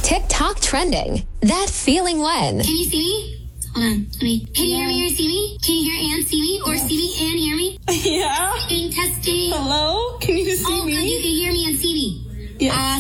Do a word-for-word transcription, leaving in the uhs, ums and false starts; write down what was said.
TikTok trending. That feeling when. Can you see me? Hold on. Let me. Can you hear me or see me? Can